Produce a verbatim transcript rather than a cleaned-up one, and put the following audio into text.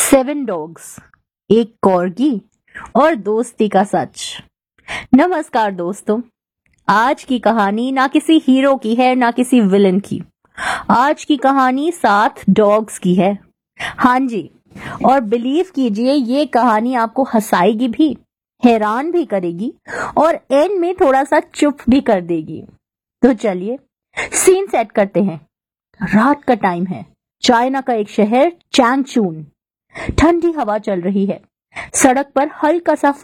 Seven dogs, एक corgi और दोस्ती का सच। नमस्कार दोस्तों, आज की कहानी ना किसी हीरो की है ना किसी विलन की। आज की कहानी सात डॉग्स की है। हाँ जी, और बिलीव कीजिए ये कहानी आपको हंसाएगी भी, हैरान भी करेगी और एंड में थोड़ा सा चुप भी कर देगी। तो चलिए सीन सेट करते हैं। रात का टाइम है, चाइना का एक शहर चैंगचून। ठंडी हवा चल रही है, सड़क पर हल्का सा